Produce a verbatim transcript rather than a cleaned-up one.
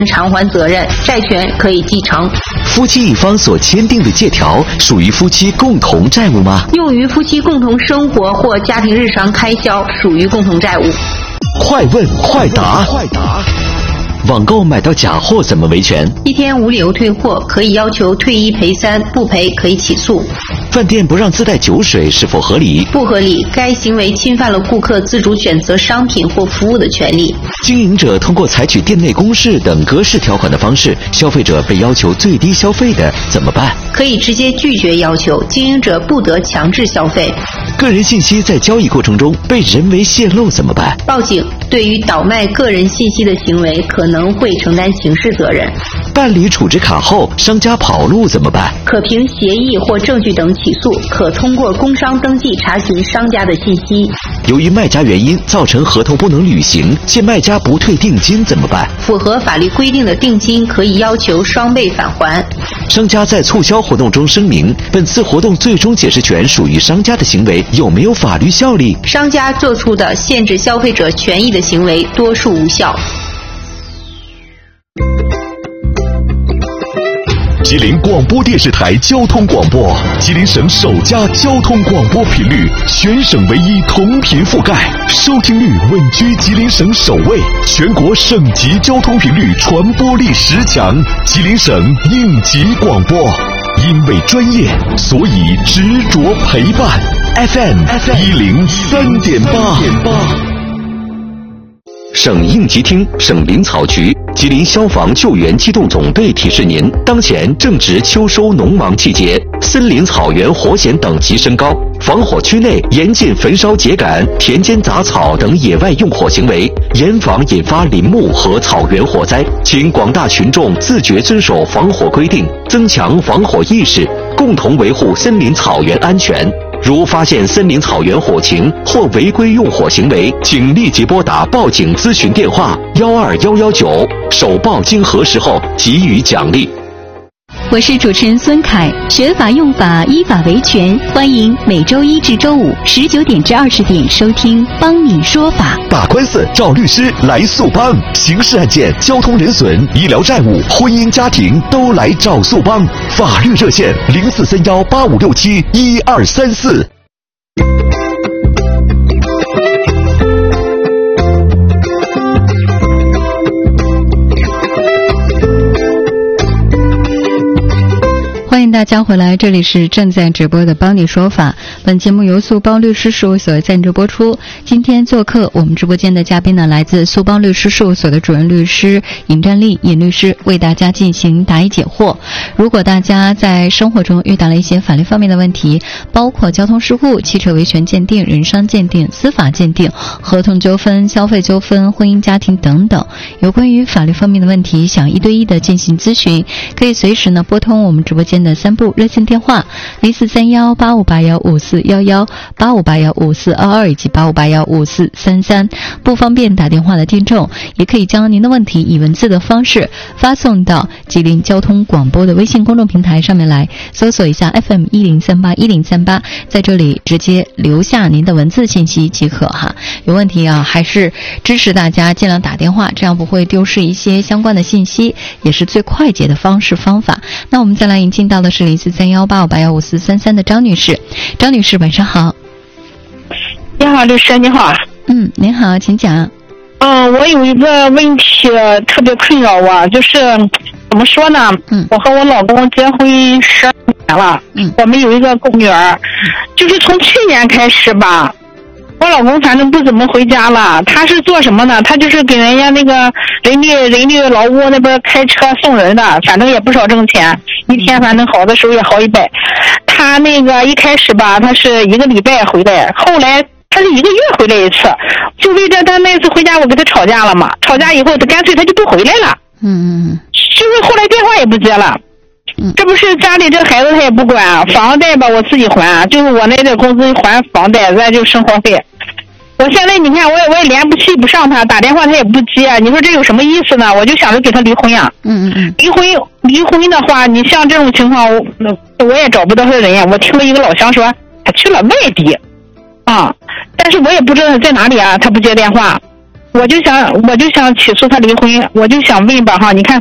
偿还责任，债权可以继承。 夫妻一方所签订的借条属于夫妻共同债务吗？ 用于夫妻共同生活或家庭日常开销，属于共同债务。 快问快答！快答！网购买到假货怎么维权？ 一天无理由退货，可以要求退一赔三，不赔可以起诉。 饭店不让自带酒水是否合理？ 不合理，该行为侵犯了顾客自主选择商品或服务的权利。 经营者通过采取店内公示等格式条款的方式，消费者被要求最低消费的怎么办？ 可以直接拒绝要求，经营者不得强制消费。 个人信息在交易过程中被人为泄露怎么办？ 报警，对于倒卖个人信息的行为可能会承担刑事责任。 办理储值卡后，商家跑路怎么办？ 可凭协议或证据等起诉，可通过工商登记查询商家的信息。 由于卖家原因造成合同不能履行，且卖家不退定金怎么办？ 符合法律规定的定金可以要求双倍返还。 商家在促销活动中声明，本次活动最终解释权属于商家的行为有没有法律效力？ 商家做出的限制消费者权益的行为多数无效。 吉林广播电视台交通广播，吉林省首家交通广播频率，全省唯一同频覆盖，收听率稳居吉林省首位，全国省级交通频率传播力十强，吉林省应急广播。因为专业，所以执着陪伴。F M 一零三点八。 省应急厅、省林草局、吉林消防救援机动总队提示您：当前正值秋收农忙季节，森林草原火险等级升高，防火区内严禁焚烧秸秆、田间杂草等野外用火行为，严防引发林木和草原火灾。请广大群众自觉遵守防火规定，增强防火意识，共同维护森林草原安全。如发现森林草原火情或违规用火行为，请立即拨打报警咨询电话幺二幺幺九，首报经核实后给予奖励。 我是主持人孙凯，学法用法，依法维权，欢迎每周一至周五十九点至二十点收听《帮你说法》。 打官司找律师来速帮，刑事案件、交通人损、医疗债务、婚姻家庭都来找速帮。法律热线零四三幺八五六七一二三四。 欢迎大家回来，这里是正在直播的帮你说法。本节目由速帮律师事务所赞助播出。今天做客我们直播间的嘉宾呢，来自速帮律师事务所的主任律师尹占丽尹律师，为大家进行答疑解惑。如果大家在生活中遇到了一些法律方面的问题，包括交通事故、汽车维权鉴定、人伤鉴定、司法鉴定、合同纠纷、消费纠纷、婚姻家庭等等，有关于法律方面的问题，想一对一的进行咨询，可以随时呢拨通我们直播间的三部热线电话零四三幺八五八幺五四幺幺、八五八幺五四二二以及八五八幺五四三三。不方便打电话的听众，也可以将您的问题以文字的方式发送到吉林交通广播的微信公众平台上面来，搜索一下 F M 一零三八一零三八，在这里直接留下您的文字信息即可哈。有问题啊，还是支持大家尽量打电话，这样不会丢失一些相关的信息，也是最快捷的方式方法。那我们再来引进到的是零四三幺八五八幺五四三三的张女士。张女士晚上好。 你好，律师你好。 嗯，您好，请讲。 嗯、呃，我有一个问题特别困扰我，就是怎么说呢？嗯，我和我老公结婚十二年了，嗯，我们有一个狗女儿，就是从去年开始吧，我老公反正不怎么回家了。他是做什么呢？他就是给人家那个人力人力劳务那边开车送人的，反正也不少挣钱，一天反正好的时候也好一百。他那个一开始吧，他是一个礼拜回来，后来他是一个月回来一次，就为这他那次回家我跟他吵架了嘛，吵架以后他干脆他就不回来了，嗯嗯，就是后来电话也不接了。嗯，这不是家里这孩子他也不管，房贷吧我自己还，就是我那点工资还房贷，再就生活费。我现在你看我也我也联不气不上他，打电话他也不接，你说这有什么意思呢？我就想着给他离婚呀。嗯嗯嗯。离婚离婚的话，你像这种情况，我我也找不到他人呀。我听了一个老乡说他去了外地，啊，但是我也不知道他在哪里啊，他不接电话。 我就想我就想起诉他离婚，我就想问吧哈，你看